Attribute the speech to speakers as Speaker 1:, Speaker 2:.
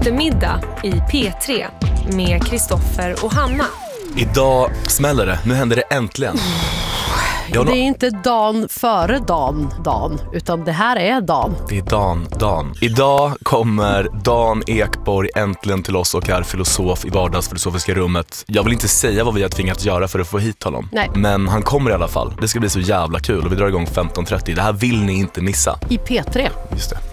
Speaker 1: eftermiddag i P3 med Kristoffer och Hanna.
Speaker 2: Idag smäller det, nu händer det äntligen.
Speaker 3: Det är inte dagen före dagen, utan det här är dagen.
Speaker 2: Det är Dan. Idag kommer Dan Ekborg äntligen till oss och är filosof i vardagsfilosofiska rummet. Jag vill inte säga vad vi har tvingats göra för att få hit honom.
Speaker 3: Nej.
Speaker 2: Men han kommer i alla fall. Det ska bli så jävla kul och vi drar igång 15.30. Det här vill ni inte missa.
Speaker 3: I P3.
Speaker 2: Just det.